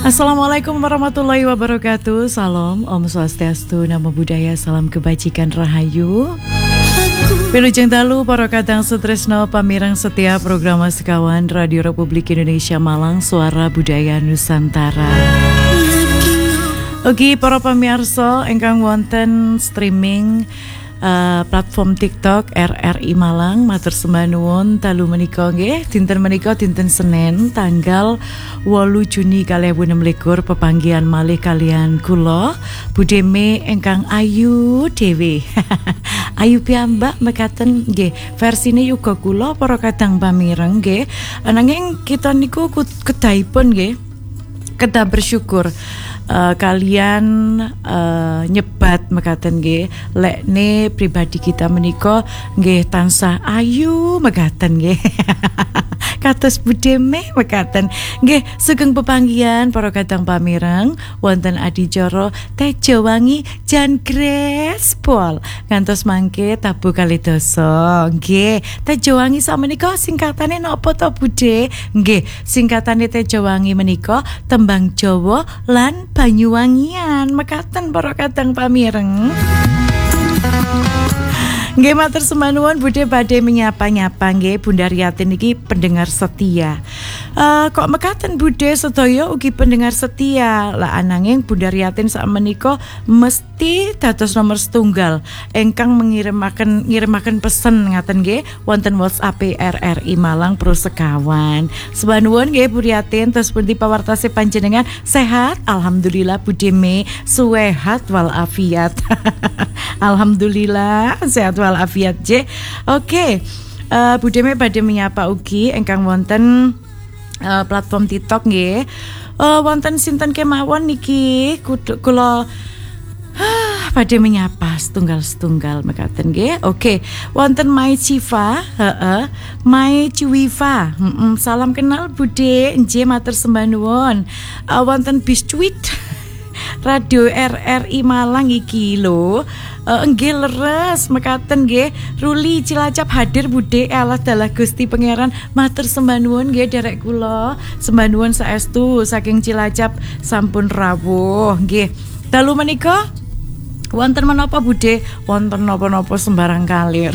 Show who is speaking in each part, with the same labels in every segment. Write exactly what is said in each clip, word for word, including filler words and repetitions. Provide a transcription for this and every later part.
Speaker 1: Assalamualaikum warahmatullahi wabarakatuh. Salam, Om Swastiastu, Namo Buddhaya, salam kebajikan rahayu. Wilujeng dalu para kadang sutresno pamirang setia program sekawan Radio Republik Indonesia Malang, Suara Budaya Nusantara. Ugi para pamirsa ingkang wonten streaming Uh, platform TikTok R R I Malang, matur sembah nuwun dalu menika nggih dinten menika dinten Senin tanggal wolu Juni kalih ewu enem likur pepanggihan malih kalian kula Budeme ingkang ayu dhewe. Ayu piyambak mekaten nggih versine yuga kula para kadang pamireng nggih ananging kita niku kedahipun nggih kedah bersyukur Uh, kalian uh, nyebat mekaten nggih lekne pribadi kita menika nggih tansah ayu mekaten nggih. Kados Budeme mekaten nggih sugeng pepanggihan para kadang pamireng wonten adicara Tejo Wangi Jan Grespol ngantos mangke tabu kalidoso nggih. Tejo Wangi samenika singkatane napa to Bude? Nggih singkatane Tejo Wangi menika tembang Jawa lan Banyuwangian mekaten para kadang pamireng. Nggih matur sembah nuwun Bude badhe menyapa-nyapa nggih Bunda Riatin iki pendengar setia. Uh, kok mekaten Bude sedaya ugi pendengar setia. Lah ananging Bunda Riatin sakmenika mesti dados nomor setunggal ingkang mengirimaken ngirimaken pesen ngaten nggih wonten WhatsApp R R I Malang Pro Sekawan. Sembah nuwun nggih Bu Riatin terus pundi pawartose panjenengan sehat? Alhamdulillah Budeme suwehat wal afiat. Alhamdulillah sehat walafiat je. Oke, uh, Budeme badhe menyapa ugi ingkang wonten uh, platform TikTok nggih. Uh, wonten sinten kemawon niki kula uh, badhe menyapa setunggal-setunggal mekaten nggih. Oke, wonten Mai Civa, heeh, Mai Ciwiva. Heeh, salam kenal Bude, nggih matur sembah nuwun. Uh, wonten Biscuit Radio R R I Malang iki lho. Uh, nggih leres mekaten nggih Ruli Cilacap hadir Bude Allah dalah Gusti Pangeran matur sembah nuwun nggih derek kula sembah nuwun saestu saking Cilacap sampun rawuh nggih dalu menika wonten menapa Bude wonten napa-napa sembarang kalir.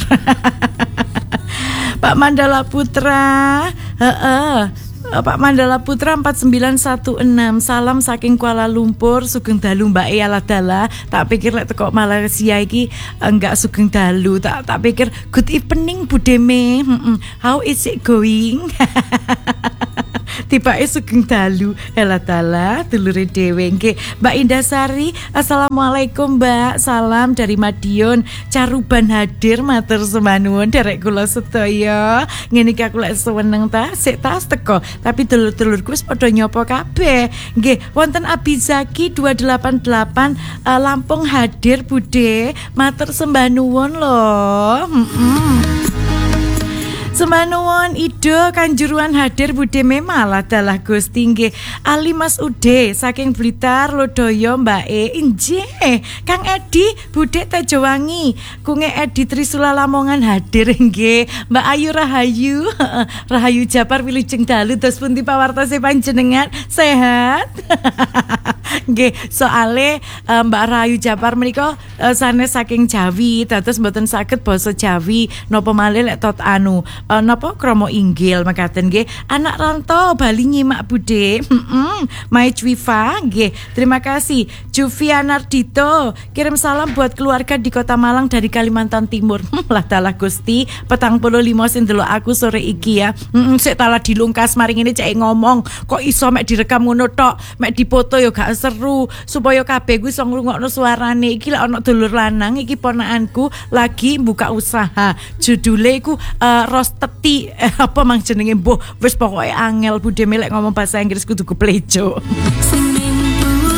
Speaker 1: Pak Mandala Putra heeh Pak Mandala Putra empat sembilan satu enam salam saking Kuala Lumpur sugeng dalu Mbak E ala dala tak pikir lek teko Malaysia iki enggak sugeng dalu tak tak pikir good evening Budeme hmm, how is it going. Tibake sugeng dalu ala dala dulure dhewe nggih Mbak Indasari assalamualaikum Mbak salam dari Madiun Caruban hadir matur sembah nuwun derek kula sedaya ngene iki aku lek seneng ta sik tas teko tapi dulur-dulurku wis padha nyopo kabeh. Nggih, wonten Abizaki dua delapan delapan uh, Lampung hadir Bude. Matur sembah nuwun lho. Heeh. Sembah nuwun Ido Kanjuruan hadir Bude malah dalah Gusti nggih. Ali Mas Ude saking Blitar Lodaya Mbak E nggih. Kang Edi Bude Tejo Wangi Kunge Edi Trisula Lamongan hadir nggih. Mbak Ayu Rahayu Rahayu Japar wilujeng dalu terus pundi pawartose panjenengan sehat. Nggih soale uh, Mbak Rahayu Japar menika uh, sanes saking Jawi dados mboten saged basa Jawi napa malih lek tot anu Uh, napa kromo inggil mekaten nggih anak rantau Bali nyimak Bude. Heeh. Mai Cwiva nggih. Terima kasih. Juviana Ardito kirim salam buat keluarga di Kota Malang dari Kalimantan Timur. Lah dalah Gusti petang puluh lima sing delok aku sore iki ya. Heeh sik talah dilungkas mari ngene cek ngomong kok iso mek direkam ngono tok mek difoto yo gak seru supaya kabeh kuwi iso ngrungokno suarane iki lek ana dulur lanang iki ponakanku lagi buka usaha judule iku uh, roast teti eh, apa mang jenenge mbuh wis pokoke angel Bude melek ngomong bahasa Inggris kudu keplejo.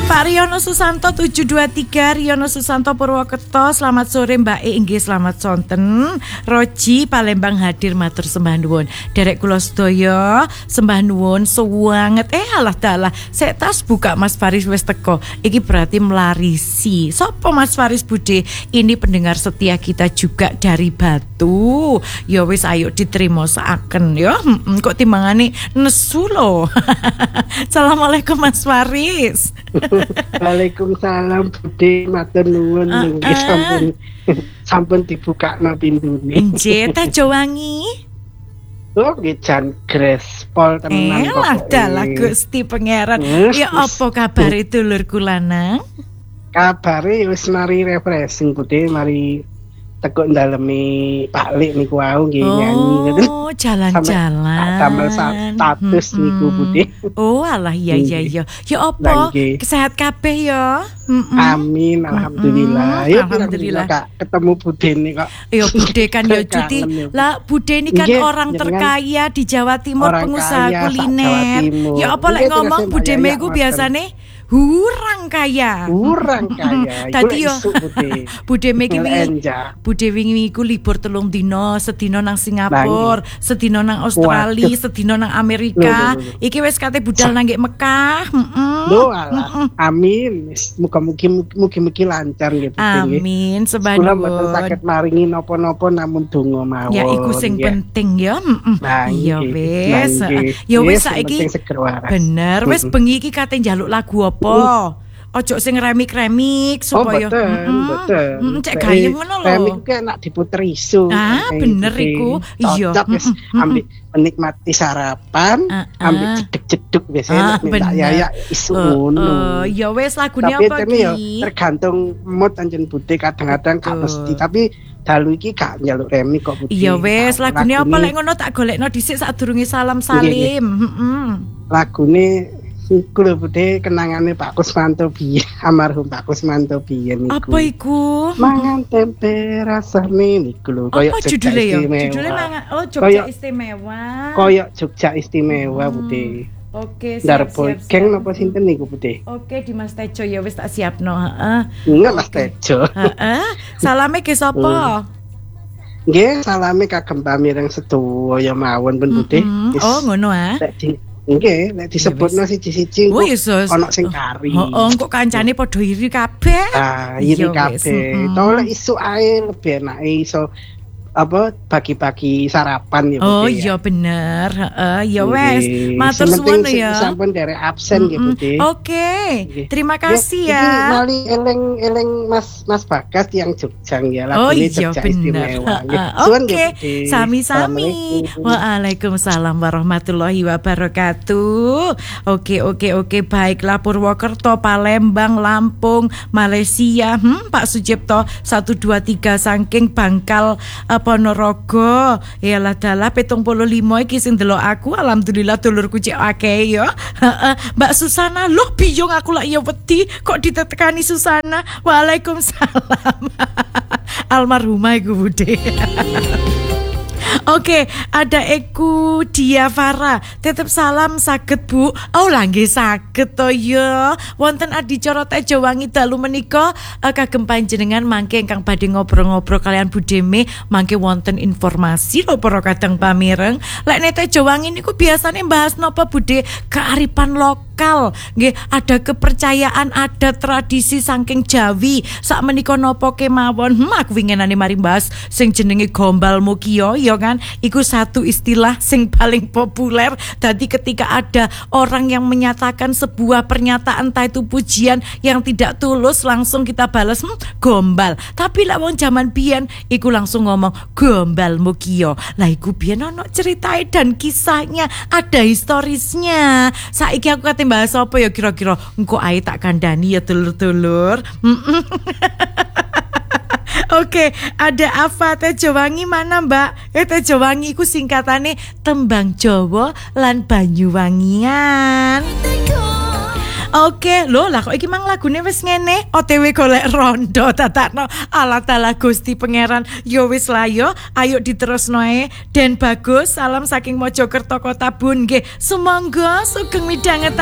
Speaker 1: Pak Riono Susanto tujuh dua tiga, Riono Susanto Purwokerto, selamat sore Mbak E, inggih selamat sonten. Roji Palembang hadir matur sembah nuwun. Derek kula sedaya sembah nuwun suwanget. Eh alah dalah, sek tas buka Mas Faris wis teko. Iki berarti melarisi. Sopo Mas Faris Bude? Ini pendengar setia kita juga dari Batu. Ya wis ayo diterima seaken ya. Hmm, kok timbangane nesu lho. Assalamualaikum Mas Faris.
Speaker 2: Waalaikumsalam Bude, matur nuwun nggih uh, uh. sampun sampun dibukakno pintune.
Speaker 1: Nggih, Teh Jowangi.
Speaker 2: Oh, nggih jan grespol tenan kok.
Speaker 1: Eh, dalah Gusti Pangeran. Ya apa kabare dulurku lanang?
Speaker 2: Kabare wis mari refreshing Bude, mari teko ndalemi Pak Lik niku wau nggih nyanyi ngoten.
Speaker 1: Oh, jalan-jalan.
Speaker 2: Tambah status hmm, niku Bude.
Speaker 1: Oh, alah iya iya iya. Ya apa? Sehat kabeh ya.
Speaker 2: Mm-mm. Amin, alhamdulillah.
Speaker 1: Mm-mm. Ya, alhamdulillah.
Speaker 2: Kak, ketemu Bude nih kok.
Speaker 1: Ya Bude kan ya cuti. Lah Bude ini kan Nge, orang terkaya di Jawa Timur, pengusaha kaya, kuliner. Ya apa lek ngomong Bude megu biasane hurang kaya.
Speaker 2: Hurang kaya.
Speaker 1: Tadi yo Bude megi wingi. Bude wingi iku libur telung dino, sedina nang Singapura, sedina nang Australia, sedina nang Amerika. Iki wis kate budal nang Mekah. Heeh.
Speaker 2: Lho alah. Amin. Muga-mugi mugi-mugi lancar nggih.
Speaker 1: Amin. Sebab
Speaker 2: kula mboten saged maringi napa-napa namun donga mawon.
Speaker 1: Ya iku sing penting ya. Iya wis. Ya wis saiki bener wis bengi iki kate njaluk lagu apa? Ojo sing remik-remik supaya
Speaker 2: oh, betul, betul.
Speaker 1: Mm, cek gayeng ngono lho.
Speaker 2: Remik ku enak diputer isu.
Speaker 1: Ah, bener iku. Iya.
Speaker 2: Ambil menikmati sarapan, uh, uh. ambil jeduk-jeduk biasanya uh, minta ya isu ngono. Uh,
Speaker 1: uh, ya wis lagune apa
Speaker 2: iki? Tapi tergantung mood anjen Bude, kadang-kadang gak mesti. Tapi dalu iki gak njaluk remik kok Bude.
Speaker 1: Iya wis, lagune apa lek ngono tak golekno dhisik sadurunge salam salim. Heeh.
Speaker 2: Lagune iku lho Bude, kenangane Pak Kusmanto biyen, almarhum Pak Kusmanto biyen niku.
Speaker 1: Apa iku?
Speaker 2: Mangan tempe rasane niku lho, koyo
Speaker 1: judule ya. Judule mangan oh Jogja Istimewa.
Speaker 2: Koyo Jogja Istimewa hmm. Bude.
Speaker 1: Oke, siap,
Speaker 2: Darboy
Speaker 1: siap,
Speaker 2: Geng
Speaker 1: siap.
Speaker 2: napa sinten niku Bude?
Speaker 1: Oke, di Mas Tejo ya wis tak siapno, heeh.
Speaker 2: Enggak Mas Tejo.
Speaker 1: Heeh. Salame ke sapa?
Speaker 2: Nggih, salame kagem pamireng sedaya mawon pun Bude.
Speaker 1: Oh, ngono ah.
Speaker 2: Nggih, nek disebutno siji-siji ono sing kari.
Speaker 1: Heeh, kok kancane padha iri kabeh.
Speaker 2: Ah, iri kabeh. To lek isu ae lebih enake iso apa bagi-bagi sarapan ya.
Speaker 1: Oh iya bener, heeh, ya wes. Matur suwun ya.
Speaker 2: Sampun derek absen nggih Bude.
Speaker 1: Oke. Terima kasih ya.
Speaker 2: Iki mali eleng-eleng Mas Mas Bagas yang Jogja ya.
Speaker 1: Oh iya bener. Oke. Sami-sami. Waalaikumsalam warahmatullahi wabarakatuh. Oke oke oke baiklah Purwokerto, Palembang, Lampung, Malaysia. Hmm, Pak Sujipto satu dua tiga saking Bangkal Ponorogo. Yalah dalah petong puluh limo iki sing delok aku, alhamdulillah dulurku cek akeh ya. Mbak Susana, loh biyong aku lak ya wedi kok ditetekani Susana. Waalaikumsalam. Almarhumah iku Bude. Oke, ada Eku Diavara. Tetep salam saged Bu. Oh, langge saged to ya. Wonten adicara Tejo Wangi dalu menika uh, kagem panjenengan mangke ingkang badhe ngobrol-ngobrol kalian Budeme, mangke wonten informasi lho para kadang pamireng. Lek nek Tejo Wangi niku biasane bahas napa Bude? Kearifan lokal. Nggih, ada kepercayaan, ada tradisi saking Jawi. Sak menika napa kemawon. Hmm, aku winginane mari bahas sing jenenge gombal mukio ya kan. Iku satu istilah sing paling populer. Jadi ketika ada orang yang menyatakan sebuah pernyataan entah itu pujian yang tidak tulus, langsung kita balas hm, gombal. Tapi lah wong zaman biyen iku langsung ngomong gombal mukio. Lah iku biyen ono ceritanya dan kisahnya, ada historisnya. Saiki aku kate bahas apa ya kira-kira engko ae tak kandhani ya dulur-dulur. Oke, ada apa Tejo Wangi mana Mbak? Eh Tejo Wangi iku singkatane tembang Jawa lan Banyuwangian. Oke, lho lah kok iki mang lagune wis ngene, O T W golek rondo tatakno ala tala Gusti Pangeran. Yo wis lah yo, ayo diterusno ae. Den Bagus, salam saking Mojokerto Kota Bun nggih. Sumangga sugeng midhanget